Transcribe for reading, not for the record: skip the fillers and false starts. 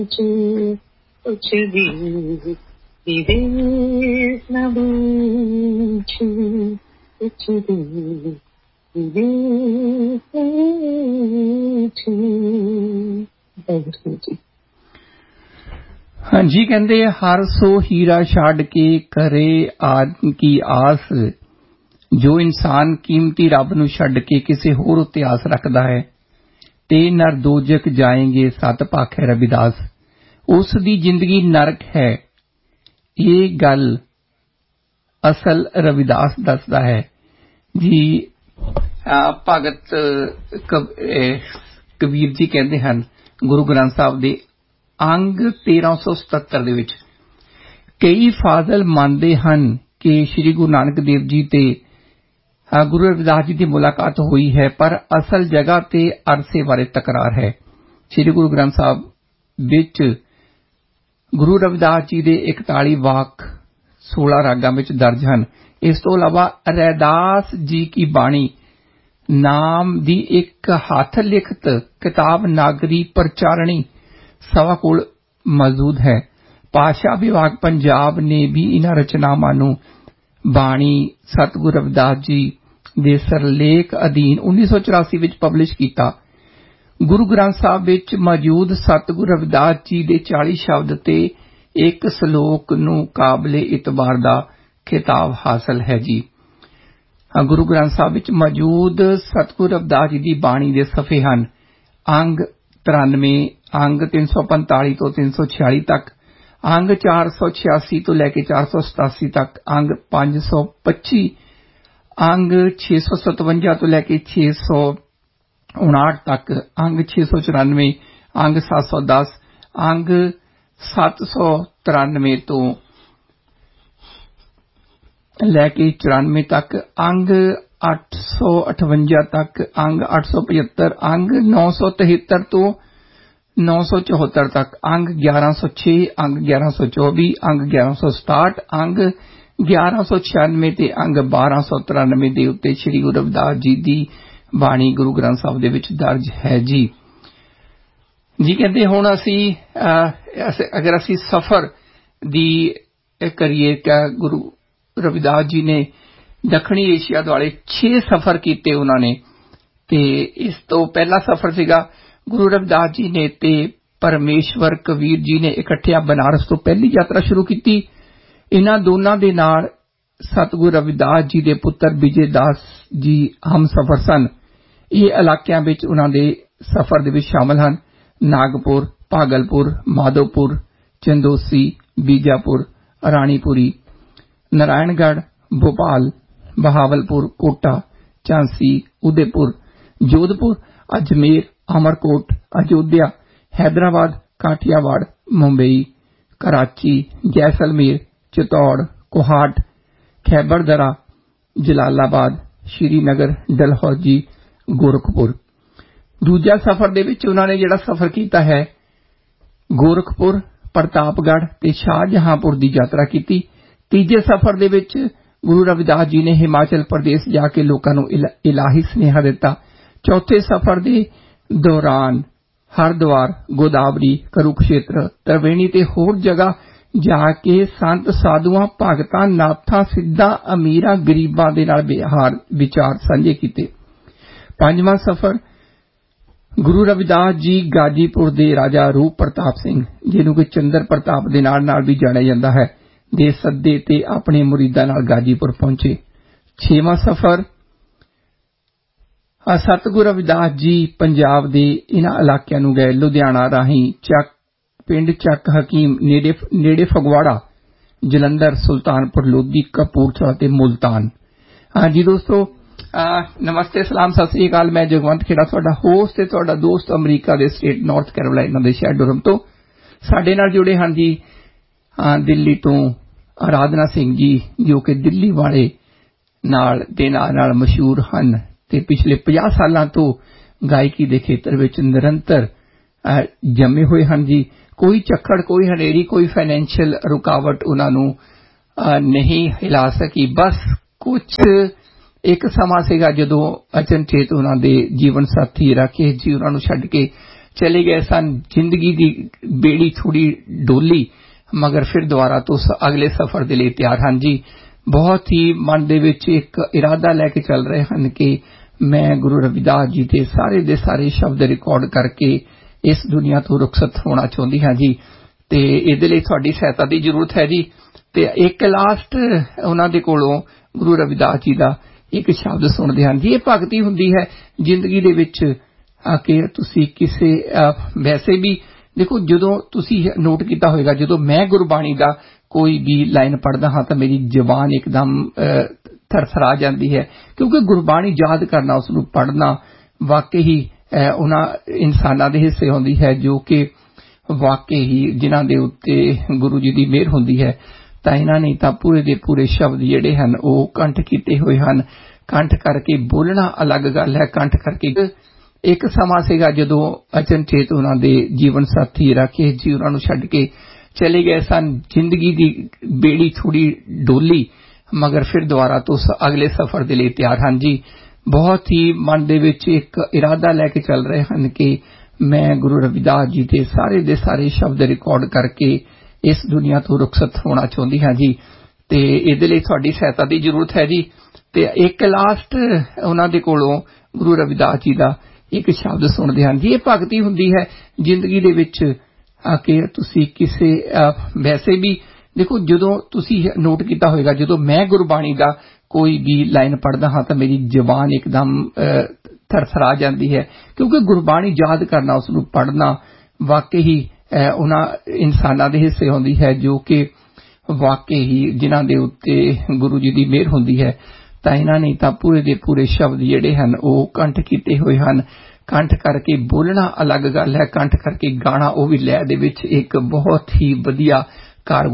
कुछ भी विवेक न बूझे, कुछ भी विवेक बूझे। हाँ जी, कहते हर सो हीरा छड़ के करे की आस, जो इंसान कीमती रब नूं छड़ के किसी होर उत्ते आस रखदा है ते नर दोजक जाएंगे सत भाखे रविदास। उस दी जिंदगी नरक है, ये गल असल रविदास दसदा है जी। भगत कबीर जी कहते हैं गुरु ग्रंथ साहब दे अंग 1377 दे विच, कई फाजल मानते हैं कि श्री गुरु नानक देव जी ते गुरु रविदास जी की मुलाकात हुई है, पर असल जगह ते अरसे बारे तकरार है। श्री गुरु ग्रंथ साहब विच गुरु रविदास जी दे 41 वाक 16 रागां विच दर्ज हैं। इस तो अलावा रैदास जी की बाणी नाम दी एक हथ लिखत किताब नागरी प्रचारणी सवा कोल मौजूद है। भाषा विभाग पंजाब ने भी इन्हां रचनावां नूं बाणी सतगुरु रविदास जी दे सरलेख अधीन 1984 विच पबलिश कीता। गुरु ग्रंथ साहब विच मौजूद सतगुरु रविदास जी दे 40 शब्द ते एक सलोक नूं काबिले इतबार दा खिताब हासिल है जी। गुरु ग्रंथ साहब विच मौजूद सतगुरु रविदास जी दी बाणी दे सफ़े हन अंग 93, अंग 345 तो 346 तक, अंग 486 तो लैके 487 तक, अंग 525, अंग 657 तो लैके 659 तक, अंग 694, अंग 710, अंग 793 तो लैके 94 तक, अंग 858 तक, अंग 875, अंग 973 तो 974 तक, अंग 1106, अंग 1124, अंग 1167, अंग 1196 ते अंग 1293 दे उत्ते श्री गुरु रविदास जी दी बाणी गुरु ग्रंथ साहब दे विच दर्ज है जी। जी कहते हुण अगर असी सफर दी करिए, क्या गुरु रविदास जी ने दक्षिणी एशिया दुआले 6 सफर कीते उन्होंने, ते इस तो पहला सफर सीगा गुरु रविदास जी ने ते परमेश्वर कबीर जी ने इकट्ठिया बनारस तो पहली यात्रा शुरू की। इन्हां दोनां दे नाल सतगुरु रविदास जी दे पुत्र विजय दास जी हम सफर सन। ये इलाकियां विच उन्हां दे सफर दे विच शामिल हन नागपुर, भागलपुर, माधोपुर, चंदोसी, बीजापुर, रानीपुरी, नारायणगढ़, भोपाल, बहावलपुर, कोटा, झांसी, उदयपुर, जोधपुर, अजमेर, अमरकोट, अयोध्या, हैदराबाद, काठियावाड़, मुंबई, कराची, जैसलमेर, चित्तौड़, कोहाट, खैबर दरा, जलालाबाद, श्रीनगर, डलहौजी, गोरखपुर। दूजा सफर दे विच उन्होंने जिहड़ा सफर कीता है गोरखपुर, प्रतापगढ़ ते शाहजहांपुर दी यात्रा की। तीजे सफर दे विच गुरु रविदास जी ने हिमाचल प्रदेश जाके लोकां नूं इलाही स्नेहा दिता। चौथे सफर दे दौरान हरिद्वार, गोदावरी, कुरुक्षेत्र, त्रिवेणी ते होर जगह जाके संत साधुआं भगतां नाथां सिद्धां अमीरां गरीबां दे नाल विचार सांझे कीते। पंजवां सफर गुरु रविदास जी गाजीपुर दे राजा रूप प्रताप सिंह, जिन्हों कि चंद्र प्रताप दे नाल भी जानिया जांदा है, दे सद्दे ते अपने मुरीदां नाल गाजीपुर पहुंचे। छेवां सफर सतगुरु रविदास जी पंजाब दे इन्हां इलाकियां नूं गए। लुधियाना राही पिंड चक हकीम नेड़े फगवाड़ा, जलंधर, सुल्तानपुर लोधी, कपूरथला ते मुल्तान। हाँ जी दोस्तों, नमस्ते, सलाम, सत श्री अकाल। मैं जगवंत खेड़ा, तुहाडा होस्ट ते तुहाडा दोस्त अमरीका दे स्टेट नॉर्थ कैरोलाइना दे शहर डुरम तो साडे नाल जुड़े हैं जी दिल्ली तो आराधना सिंह जी, जो कि दिल्ली वाले नाल मशहूर हैं ते पिछले 50 सालों तो गायकी दे खेतर विच निरंतर जमे हुए हैं जी। कोई चक्कड़, कोई हनेरी, कोई फाइनेंशियल रुकावट उन्हां नूं नहीं हिला सकी। बस कुछ एक समा सीगा जदों अचनचेत उन्हां दे जीवन साथी राकेश जी उन्हां नूं छड्ड के चले गए सन। जिंदगी दी बेड़ी थोड़ी डोली मगर फिर दुबारा तो अगले सफर दे लई तैयार हैं जी। बहुत ही मन दे विच एक इरादा लैके चल रहे हैं कि मैं गुरु रविदास जी के सारे शब्द रिकॉर्ड करके इस दुनिया तो रुखसत होना चाहती हाँ जी। ते इहदे लई तुहाडी सहायता की जरूरत है जी। ते एक लास्ट उन्हां दे कोलों गुरु रविदास जी का एक शब्द सुनते हैं जी। ये भगती हुंदी है जिंदगी दे विच कि तुसी किसे वैसे भी देखो जदों तुसी नोट किया होगा जदों मैं गुरबाणी का कोई भी लाइन पढ़दा हाँ तो मेरी जबान एकदम थरथरा जाती है क्योंकि गुरबाणी याद करना उसनूं पढ़ना वाकई ही उन्हां इंसानां दे हिस्से होंदी है जो कि वाकई ही जिन्हां दे उत्ते गुरु जी दी मेहर होंदी है। तां इन्हां ने तां पूरे दे पूरे शब्द जिहड़े हन ओह कंठ कीते होए हन। कंठ करके बोलना अलग गल है, कंठ करके एक समा सीगा जदों अचनचेत उन्हां दे जीवन साथी राकेश जी उन्हां नूं छड्ड के चले गए सन। जिंदगी दी बेड़ी थोड़ी डोली मगर फिर दोबारा तो अगले सफर दे लई तैयार हैं जी। बहुत ही मन दे विच एक इरादा लैके चल रहे हैं कि मैं गुरु रविदास जी के सारे शब्द रिकॉर्ड करके इस दुनिया तो रुखसत होना चाहती हाँ जी। ते इहदे लई तुहाडी सहायता की जरूरत है जी। ते एक लास्ट उन्हां दे कोलों गुरु रविदास जी का एक शब्द सुनते हैं जी। ये भगती हुंदी है जिंदगी दे विच कि तुसी किसे वैसे भी देखो जदों तुसी नोट किया होगा जदों मैं गुरबाणी का कोई भी लाइन पढ़दा हाँ तो मेरी जबान एकदम थरथरा जाती है क्योंकि गुरबाणी याद करना उसनूं पढ़ना वाकई ही उन्हां इंसानां दे हिस्से होंदी है जो कि वाकई ही जिन्हां दे उत्ते गुरु जी दी मेहर होंदी है। तां इन्हां ने तां पूरे दे पूरे शब्द जिहड़े हन ओह कंठ कीते होए हन। कंठ करके बोलना अलग गल है, कंठ करके गाना वह भी लय दे विच एक बहुत ही वधिया कार